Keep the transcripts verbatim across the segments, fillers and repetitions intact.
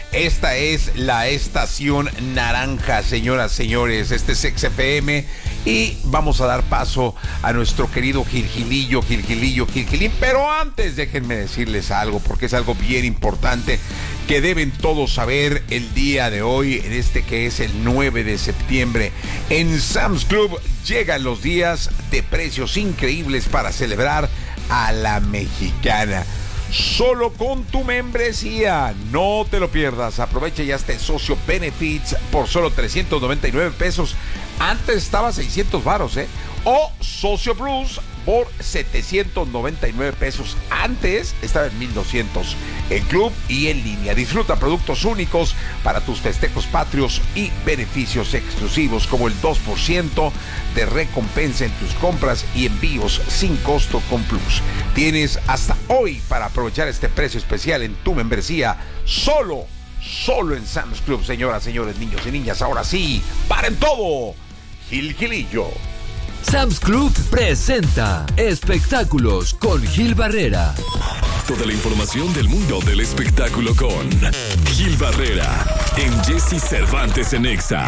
Esta es la estación naranja, señoras, señores. Este es X F M y vamos a dar paso a nuestro querido Gilgilillo, Gilgilillo, Gilgilín. Pero antes déjenme decirles algo, porque es algo bien importante que deben todos saber el día de hoy, en este que es el nueve de septiembre. En Sam's Club llegan los días de precios increíbles para celebrar a la mexicana. Solo con tu membresía, no te lo pierdas. Aprovecha ya este socio Benefits por solo trescientos noventa y nueve pesos. Antes estaba seiscientos varos, ¿eh? O Socio Plus por setecientos noventa y nueve pesos. Antes estaba en mil doscientos. En club y en línea. Disfruta productos únicos para tus festejos patrios y beneficios exclusivos como el dos por ciento de recompensa en tus compras y envíos sin costo con Plus. Tienes hasta hoy para aprovechar este precio especial en tu membresía. Solo, solo en Sam's Club, señoras, señores, niños y niñas. Ahora sí, paren todo. Gilgilillo. Sam's Club presenta Espectáculos con Gil Barrera. Toda la información del mundo del espectáculo con Gil Barrera en Jesse Cervantes en Exa.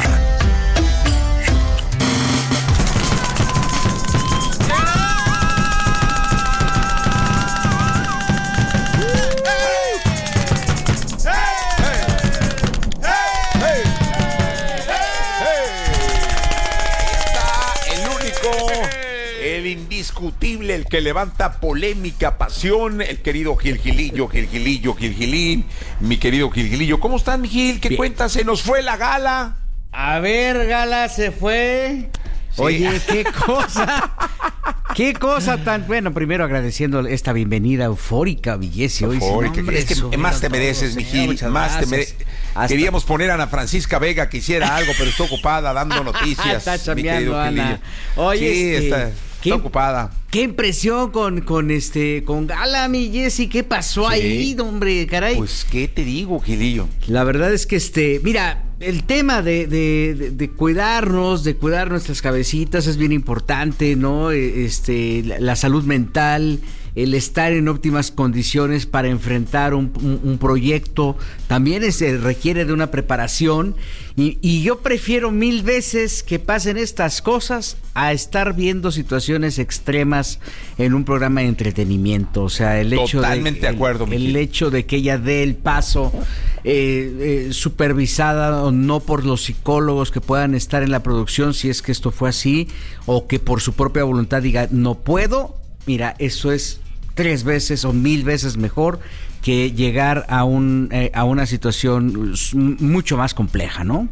Indiscutible, el que levanta polémica, pasión, el querido Gilgilillo, Gilgilillo, Gilgilín, mi querido Gilgilillo. ¿Cómo están, mi Gil? ¿Qué Bien. cuentas? ¿Se nos fue la gala? A ver, gala, se fue. Sí. Oye, qué cosa, qué cosa tan... Bueno, primero agradeciendo esta bienvenida eufórica, Villesi. Hoy eufórica, nombre, es que más te mereces, mi Gil, más te mereces. Hasta... Queríamos poner a Ana Francisca Vega que hiciera algo, pero está ocupada dando noticias. Está chambeando, Ana. Oye, sí, este... está... Qué, Está ocupada. Qué impresión con, con este, con Gala, mi Jessy. ¿Qué pasó sí. ahí, hombre? Caray. Pues, ¿qué te digo, Gilillo? La verdad es que este, mira, el tema de, de, de, de cuidarnos, de cuidar nuestras cabecitas es bien importante, ¿no? Este, la, la salud mental, el estar en óptimas condiciones para enfrentar un, un, un proyecto, también es, requiere de una preparación. Y, y yo prefiero mil veces que pasen estas cosas a estar viendo situaciones extremas en un programa de entretenimiento. O sea, el hecho Totalmente de, de acuerdo, el, el hecho de que ella dé el paso eh, eh, supervisada o no por los psicólogos que puedan estar en la producción, si es que esto fue así, o que por su propia voluntad diga no puedo. Mira, eso es tres veces o mil veces mejor que llegar a un eh, a una situación mucho más compleja, ¿no?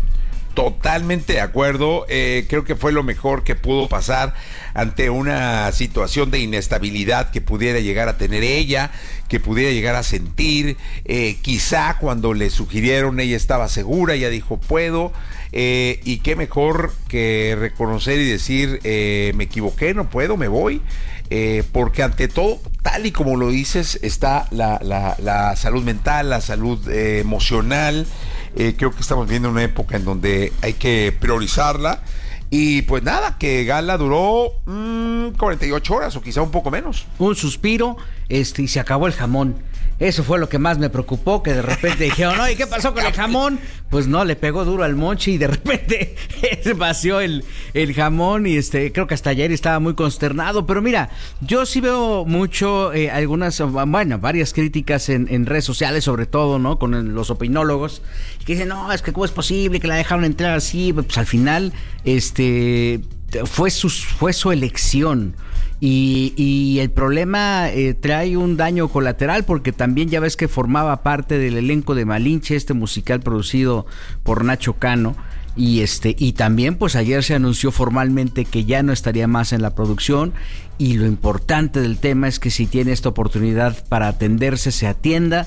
Totalmente de acuerdo. Eh, creo que fue lo mejor que pudo pasar ante una situación de inestabilidad que pudiera llegar a tener ella, que pudiera llegar a sentir. Eh, quizá cuando le sugirieron ella estaba segura, ella dijo puedo. Eh, y qué mejor que reconocer y decir eh, me equivoqué, no puedo, me voy. Eh, porque ante todo, tal y como lo dices, está la, la, la salud mental, la salud eh, emocional. Eh, creo que estamos viendo una época en donde hay que priorizarla. Y pues nada, que Gala duró mmm, cuarenta y ocho horas o quizá un poco menos. Un suspiro este, y se acabó el jamón. Eso fue lo que más me preocupó, que de repente dijeron, ¿no? ¿Y qué pasó con el jamón? Pues no, le pegó duro al Monchi y de repente se vació el, el jamón y este creo que hasta ayer estaba muy consternado. Pero mira, yo sí veo mucho, eh, algunas, bueno, varias críticas en, en redes sociales, sobre todo, ¿no? Con el, los opinólogos, que dicen, no, es que cómo es posible que la dejaron entrar así. Pues al final, este, fue su, fue su elección. Y, y el problema eh, trae un daño colateral porque también ya ves que formaba parte del elenco de Malinche, este musical producido por Nacho Cano, y este y también pues ayer se anunció formalmente que ya no estaría más en la producción. Y lo importante del tema es que si tiene esta oportunidad para atenderse, se atienda.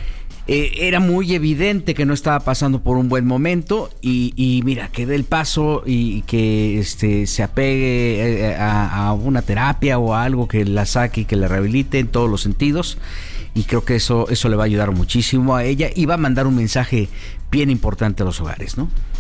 Eh, era muy evidente que no estaba pasando por un buen momento y, y mira, que dé el paso y que este se apegue a, a una terapia o a algo que la saque y que la rehabilite en todos los sentidos, y creo que eso, eso le va a ayudar muchísimo a ella y va a mandar un mensaje bien importante a los hogares, ¿no?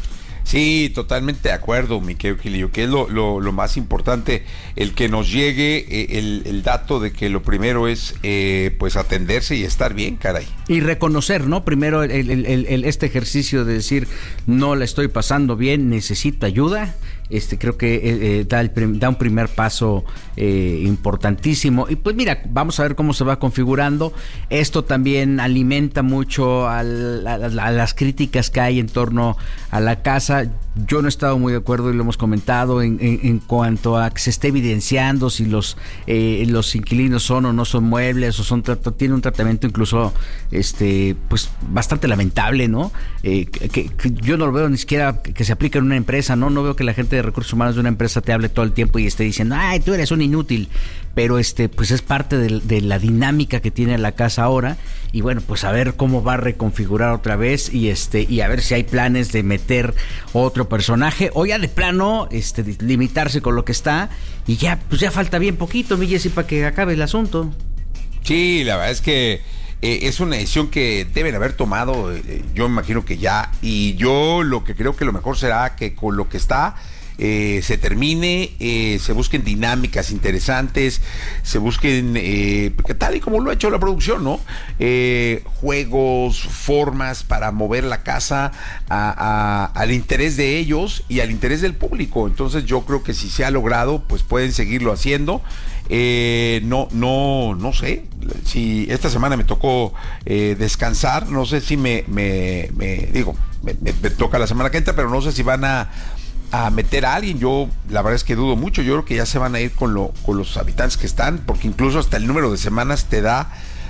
Sí, totalmente de acuerdo, mi querido Gilillo, que es lo, lo, lo más importante, el que nos llegue eh, el, el dato de que lo primero es eh, pues atenderse y estar bien, caray. Y reconocer, ¿no? Primero el, el, el, el, este ejercicio de decir, no la estoy pasando bien, necesito ayuda. Este creo que eh, da, el prim, da un primer paso eh, importantísimo. Y pues mira, vamos a ver cómo se va configurando. Esto también alimenta mucho al, a, a las críticas que hay en torno a la casa. Yo no he estado muy de acuerdo, y lo hemos comentado, en, en, en cuanto a que se esté evidenciando si los eh, los inquilinos son o no son muebles, o son tienen un tratamiento incluso este pues bastante lamentable, ¿no? Eh, que, que yo no lo veo ni siquiera que se aplique en una empresa, ¿no? No veo que la gente de recursos humanos de una empresa te hable todo el tiempo y esté diciendo, ay, tú eres un inútil. Pero este pues es parte de, de la dinámica que tiene la casa ahora, y bueno, pues a ver cómo va a reconfigurar otra vez, y este y a ver si hay planes de meter otro personaje, o ya de plano este limitarse con lo que está, y ya pues ya falta bien poquito, mi Jessy, para que acabe el asunto. Sí, la verdad es que eh, es una decisión que deben haber tomado, eh, yo me imagino que ya, y yo lo que creo que lo mejor será que con lo que está Eh, se termine, eh, se busquen dinámicas interesantes, se busquen, eh, porque tal y como lo ha hecho la producción, ¿no? Eh, juegos, formas para mover la casa a, a, al interés de ellos y al interés del público. Entonces yo creo que si se ha logrado, pues pueden seguirlo haciendo. Eh, no, no, no sé, si esta semana me tocó eh, descansar, no sé si me, me, me digo, me, me, me toca la semana que entra, pero no sé si van a a meter a alguien. Yo la verdad es que dudo mucho. Yo creo que ya se van a ir con lo con los habitantes que están, porque incluso hasta el número de semanas te da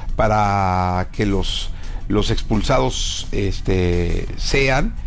para que los los expulsados este sean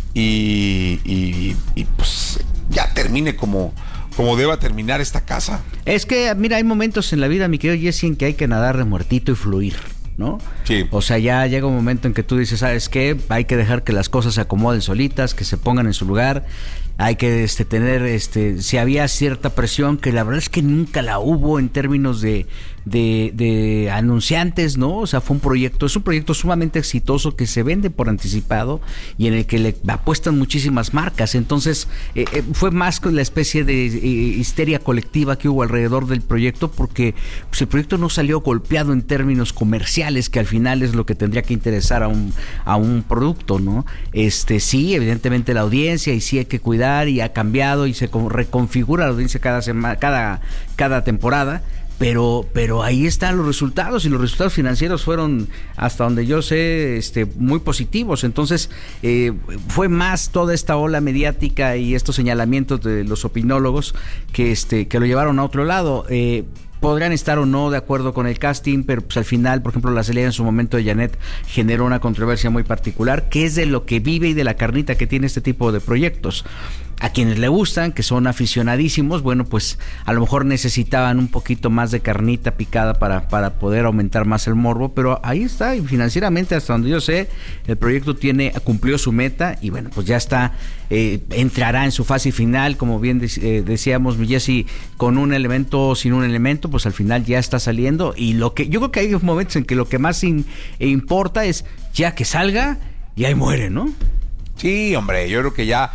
y, y, y pues ya termine como como deba terminar esta casa. Es que mira, hay momentos en la vida, mi querido Jessy, en que hay que nadar de muertito y fluir, ¿no? Sí. O sea, ya llega un momento en que tú dices, ¿sabes qué? Hay que dejar que las cosas se acomoden solitas, que se pongan en su lugar. Hay que este, tener, este, si había cierta presión, que la verdad es que nunca la hubo en términos de, de, de anunciantes, ¿no? O sea, fue un proyecto, es un proyecto sumamente exitoso que se vende por anticipado y en el que le apuestan muchísimas marcas. Entonces, eh, eh, fue más con la especie de eh, histeria colectiva que hubo alrededor del proyecto, porque pues, el proyecto no salió golpeado en términos comerciales, que al final es lo que tendría que interesar a un, a un producto, ¿no? Este, sí, evidentemente la audiencia, y sí hay que cuidar, y ha cambiado y se reconfigura la audiencia cada semana, cada, cada temporada, pero, pero ahí están los resultados, y los resultados financieros fueron, hasta donde yo sé, este, muy positivos. Entonces, eh, fue más toda esta ola mediática y estos señalamientos de los opinólogos que, este, que lo llevaron a otro lado. Eh, Podrían estar o no de acuerdo con el casting, pero pues al final, por ejemplo, la salida en su momento de Janet generó una controversia muy particular, que es de lo que vive y de la carnita que tiene este tipo de proyectos. A quienes le gustan, que son aficionadísimos, bueno, pues a lo mejor necesitaban un poquito más de carnita picada para, para poder aumentar más el morbo, pero ahí está, y financieramente, hasta donde yo sé, el proyecto tiene cumplió su meta, y bueno, pues ya está, eh, entrará en su fase final, como bien de, eh, decíamos, Jessy, con un elemento o sin un elemento, pues al final ya está saliendo, y lo que yo creo que hay momentos en que lo que más in, importa es ya que salga y ahí muere, ¿no? Sí, hombre, yo creo que ya.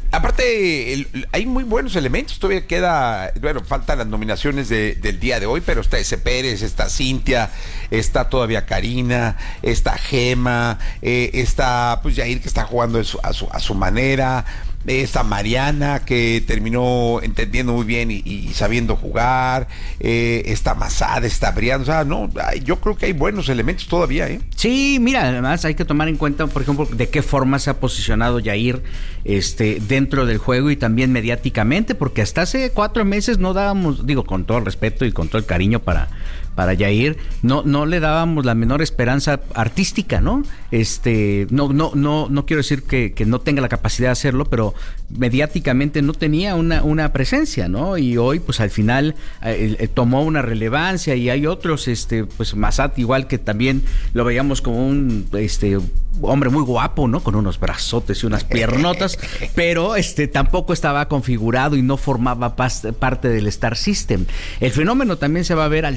Aparte, el, hay muy buenos elementos, todavía queda, bueno, faltan las nominaciones de, del día de hoy, pero está ese Pérez, está Cintia, está todavía Karina, está Gema, eh, está pues Yair, que está jugando a su, a su, a su manera, está Mariana, que terminó entendiendo muy bien y, y sabiendo jugar, eh, está Masada, está Brian, o sea, no, yo creo que hay buenos elementos todavía, ¿eh? Sí, mira, además hay que tomar en cuenta, por ejemplo, de qué forma se ha posicionado Yair este, dentro del juego y también mediáticamente, porque hasta hace cuatro meses no dábamos, digo, con todo el respeto y con todo el cariño para... para Yair, no, no le dábamos la menor esperanza artística, ¿no? Este, no, no, no, no quiero decir que, que no tenga la capacidad de hacerlo, pero mediáticamente no tenía una, una presencia, ¿no? Y hoy, pues al final eh, eh, tomó una relevancia, y hay otros, este, pues Massad, igual, que también lo veíamos como un este hombre muy guapo, ¿no? Con unos brazotes y unas piernotas, pero este tampoco estaba configurado y no formaba pas- parte del Star System. El fenómeno también se va a ver al salir,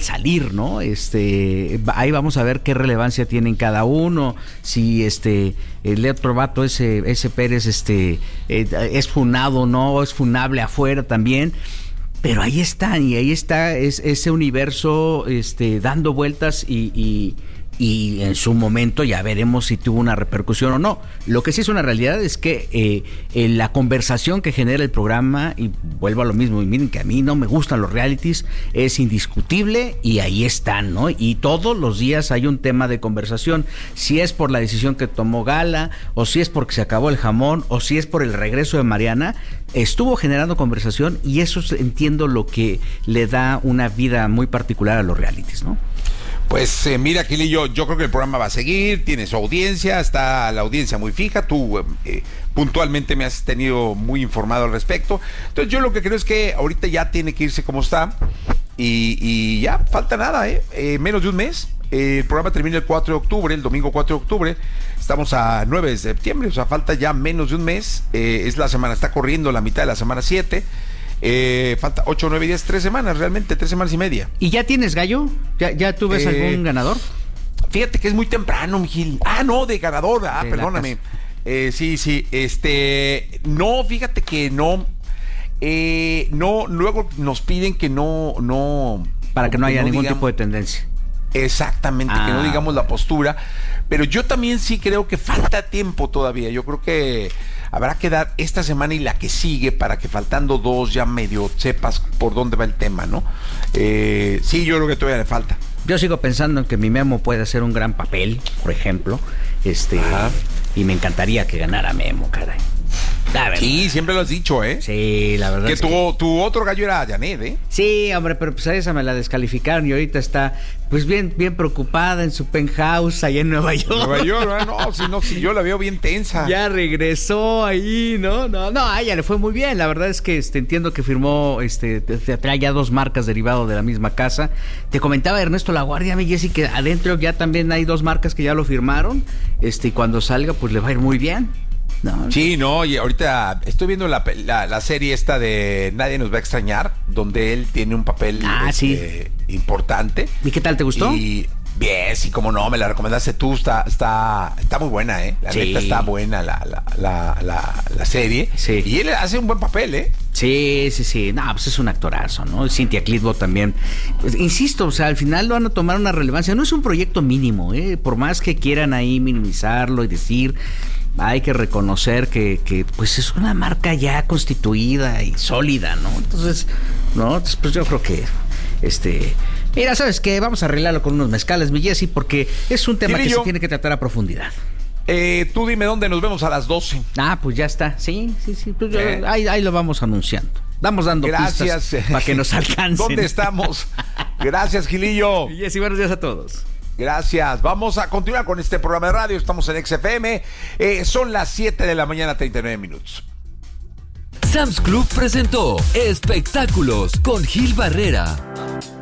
seguir, ¿no? Este, ahí vamos a ver qué relevancia tienen cada uno, si este el otro vato, ese, ese Pérez, este, eh, es funado o no, es funable afuera también. Pero ahí están, y ahí está es, ese universo este, dando vueltas y, y, y en su momento ya veremos si tuvo una repercusión o no. Lo que sí es una realidad es que eh, eh, la conversación que genera el programa, y vuelvo a lo mismo, y miren que a mí no me gustan los realities, es indiscutible y ahí están, ¿no? Y todos los días hay un tema de conversación, si es por la decisión que tomó Gala, o si es porque se acabó el jamón, o si es por el regreso de Mariana, estuvo generando conversación y eso entiendo lo que le da una vida muy particular a los realities, ¿no? Pues eh, mira, Gilillo, yo creo que el programa va a seguir, tiene su audiencia, está la audiencia muy fija, tú eh, puntualmente me has tenido muy informado al respecto. Entonces yo lo que creo es que ahorita ya tiene que irse como está y, y ya falta nada, ¿eh? eh menos de un mes. Eh, el programa termina el cuatro de octubre, el domingo cuatro de octubre, estamos a nueve de septiembre, o sea, falta ya menos de un mes, eh, es la semana, está corriendo la mitad de la semana siete. Eh, falta ocho, nueve, diez, tres semanas, realmente, tres semanas y media. ¿Y ya tienes gallo? ¿Ya, ya tú ves eh, algún ganador? Fíjate que es muy temprano, mi Gil. Ah, no, de ganador, ah, de perdóname. Eh, sí, sí, este, no, fíjate que no, eh, no, luego nos piden que no, no. Para que no haya no ningún digamos, tipo de tendencia. Exactamente, ah. que no digamos la postura, pero yo también sí creo que falta tiempo todavía. Yo creo que habrá que dar esta semana y la que sigue para que faltando dos ya medio sepas por dónde va el tema, ¿no? Eh, sí, yo creo que todavía le falta. Yo sigo pensando en que mi Memo puede hacer un gran papel, por ejemplo, este, Ajá. y me encantaría que ganara Memo, caray. Sí, siempre lo has dicho, ¿eh? Sí, la verdad. Que es tu, que... tu otro gallo era Janet, ¿eh? Sí, hombre, pero pues a esa me la descalificaron y ahorita está pues bien bien preocupada en su penthouse allá en Nueva York. Nueva York, no, si no, si yo la veo bien tensa. Ya regresó ahí, ¿no? No, no, a ella le fue muy bien. La verdad es que este, entiendo que firmó, este, trae ya dos marcas derivado de la misma casa. Te comentaba Ernesto Laguardia, mi Jessy, que adentro ya también hay dos marcas que ya lo firmaron. Este, y cuando salga, pues le va a ir muy bien. No, sí, no, y ahorita estoy viendo la, la, la serie esta de Nadie nos va a extrañar, donde él tiene un papel ah, este, sí. importante. ¿Y qué tal, te gustó? Y bien, sí, como no, me la recomendaste tú, está, está, está muy buena, ¿eh? La sí. neta está buena la, la, la, la, la serie. Sí. Y él hace un buen papel, ¿eh? Sí, sí, sí. No, pues es un actorazo, ¿no? Cynthia Clitbo también. Pues, insisto, o sea, al final lo van a tomar una relevancia. No es un proyecto mínimo, ¿eh? Por más que quieran ahí minimizarlo y decir... Hay que reconocer que, que pues es una marca ya constituida y sólida, ¿no? Entonces, no, pues yo creo que este, mira, ¿sabes qué? Vamos a arreglarlo con unos mezcales, mi Jessy, porque es un tema que se tiene que tratar a profundidad. Eh, tú dime dónde nos vemos a las doce. Ah, pues ya está. Sí, sí, sí. Pues yo, eh. ahí, ahí lo vamos anunciando. Vamos dando Gracias. pistas para que nos alcancen. ¿Dónde estamos? Gracias, Gilillo. Jessy, buenos días a todos. Gracias. Vamos a continuar con este programa de radio. Estamos en X F M. Eh, son las siete de la mañana, treinta y nueve minutos. Sam's Club presentó Espectáculos con Gil Barrera.